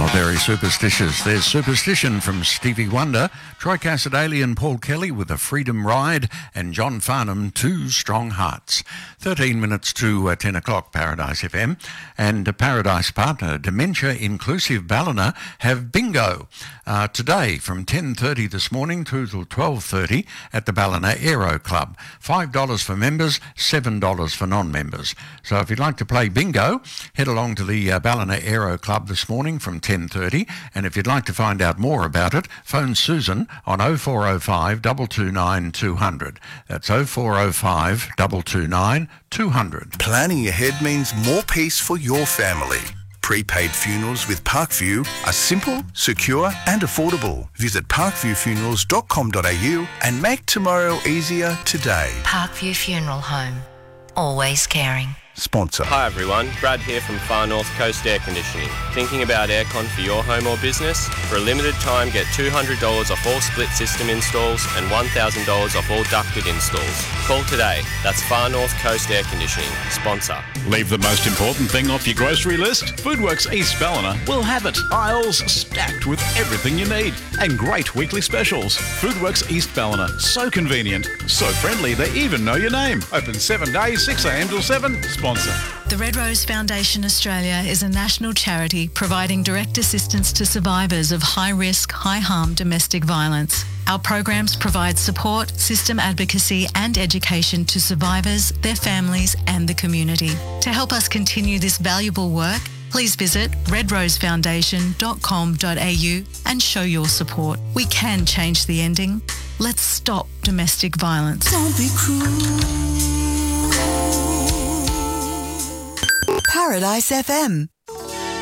Very superstitious. There's Superstition from Stevie Wonder, Troy Cassadaly and Paul Kelly with A Freedom Ride, and John Farnham, Two Strong Hearts. 13 minutes to 10 o'clock, Paradise FM. And Paradise partner Dementia Inclusive Ballina have bingo today from 10:30 this morning through till 12:30 at the Ballina Aero Club. $5 for members, $7 for non-members. So if you'd like to play bingo, head along to the Ballina Aero Club this morning from 10:30, and if you'd like to find out more about it, phone Susan on 0405 229 200. That's 0405 229 200. Planning ahead means more peace for your family. Prepaid funerals with Parkview are simple, secure and affordable. Visit parkviewfunerals.com.au and make tomorrow easier today. Parkview Funeral Home. Always caring. Sponsor. Hi everyone, Brad here from Far North Coast Air Conditioning. Thinking about aircon for your home or business? For a limited time, get $200 off all split system installs and $1,000 off all ducted installs. Call today. That's Far North Coast Air Conditioning. Sponsor. Leave the most important thing off your grocery list. Foodworks East Ballina will have it. Aisles stacked with everything you need. And great weekly specials. Foodworks East Ballina. So convenient. So friendly they even know your name. Open 7 days, 6 a.m. till 7. Sponsor. The Red Rose Foundation Australia is a national charity providing direct assistance to survivors of high-risk, high-harm domestic violence. Our programs provide support, system advocacy and education to survivors, their families and the community. To help us continue this valuable work, please visit redrosefoundation.com.au and show your support. We can change the ending. Let's stop domestic violence. Don't be cruel. Paradise FM.